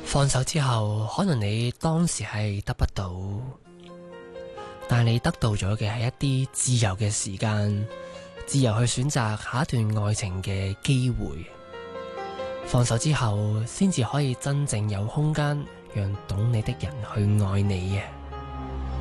放手之後，可能你當時係得不到，但你得到咗嘅係一啲自由嘅時間，自由去選擇下一段愛情嘅機會。放手之後，先至可以真正有空間，讓懂你的人去愛你嘅。